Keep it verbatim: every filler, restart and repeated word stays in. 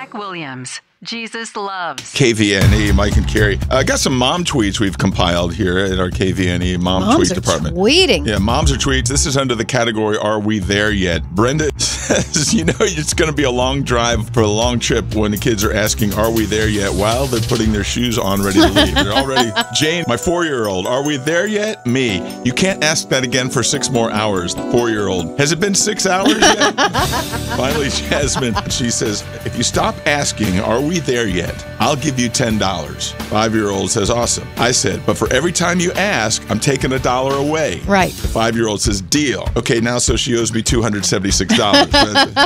Zach Williams. Jesus loves. K V N E, Mike and Carrie. I uh, got some mom tweets we've compiled here at our K V N E mom Moms tweet are department. Tweeting. Yeah, moms are tweets. This is under the category, Are We There Yet? Brenda says, you know, it's going to be a long drive for a long trip when the kids are asking, Are we there yet? While they're putting their shoes on ready to leave. They're already, Jane, my four-year-old, are we there yet? Me, you can't ask that again for six more hours. Four-year-old, has it been six hours yet? Finally, Jasmine, she says, if you stop asking, are we there yet? I'll give you ten dollars. Five-year-old says, awesome. I said, but for every time you ask, I'm taking a dollar away. Right. The five-year-old says, deal. Okay, now so she owes me two hundred seventy-six dollars.